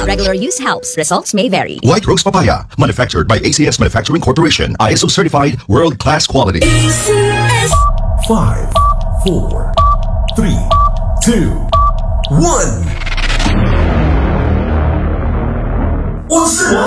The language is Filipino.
Regular use helps. Results may vary. White Rose Papaya, manufactured by ACS Manufacturing Corporation. ISO certified, world-class quality. ACS. 5, 4, 3, 2, 1. 我是